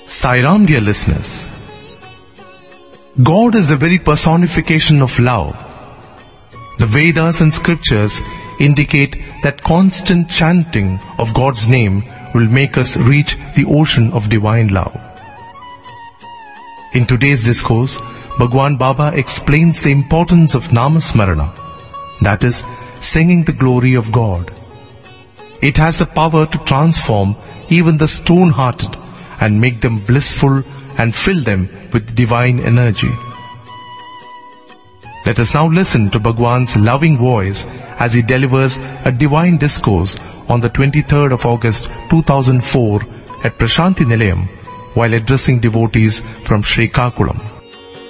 Sai Ram, dear listeners. God is the very personification of love. The Vedas and scriptures indicate that constant chanting of God's name will make us reach the ocean of divine love. In today's discourse, Bhagwan Baba explains the importance of Namasmarana, that is, singing the glory of God. It has the power to transform even the stone-hearted and make them blissful and fill them with divine energy. Let us now listen to Bhagwan's loving voice as he delivers a divine discourse on the 23rd of August 2004 at Prashanti Nilayam while addressing devotees from Srikakulam.